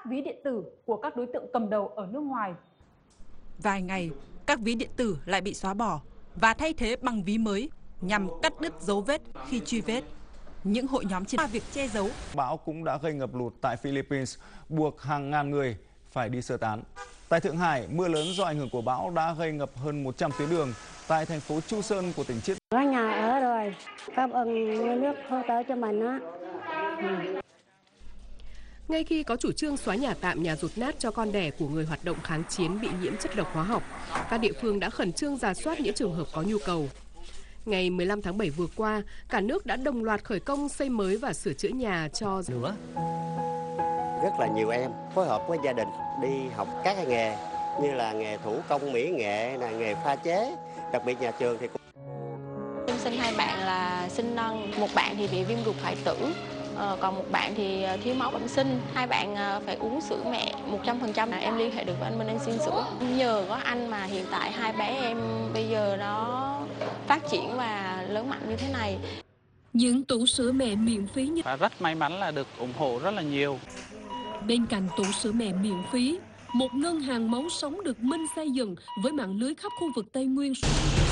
ví điện tử của các đối tượng cầm đầu ở nước ngoài. Vài ngày, các ví điện tử lại bị xóa bỏ và thay thế bằng ví mới nhằm cắt đứt dấu vết khi truy vết. Những hội nhóm trên việc che giấu. Bão cũng đã gây ngập lụt tại Philippines, buộc hàng ngàn người phải đi sơ tán. Tại Thượng Hải, mưa lớn do ảnh hưởng của bão đã gây ngập hơn 100 tuyến đường tại thành phố Chu Sơn của tỉnh Chiết. Có nhà ở rồi, cảm ơn nhà nước hỗ trợ cho mình á. Ngay khi có chủ trương xóa nhà tạm, nhà dột nát cho con đẻ của người hoạt động kháng chiến bị nhiễm chất độc hóa học, các địa phương đã khẩn trương rà soát những trường hợp có nhu cầu. Ngày 15 tháng 7 vừa qua, cả nước đã đồng loạt khởi công xây mới và sửa chữa nhà cho nữa. Rất là nhiều em phối hợp với gia đình đi học các nghề như là nghề thủ công mỹ nghệ, là nghề pha chế. Đặc biệt nhà trường thì em sinh hai bạn là sinh non, một bạn thì bị viêm ruột hoại tử, còn một bạn thì thiếu máu bẩm sinh. Hai bạn phải uống sữa mẹ 100%. Em liên hệ được với anh bên em xin sữa. Nhờ có anh mà hiện tại hai bé em bây giờ nó phát triển và lớn mạnh như thế này. Những tủ sữa mẹ miễn phí như... Và rất may mắn là được ủng hộ rất là nhiều. Bên cạnh tủ sữa mẹ miễn phí, một ngân hàng máu sống được Minh xây dựng với mạng lưới khắp khu vực Tây Nguyên.